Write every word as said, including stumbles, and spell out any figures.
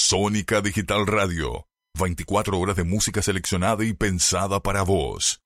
Sónica Digital Radio. veinticuatro horas de música seleccionada y pensada para vos.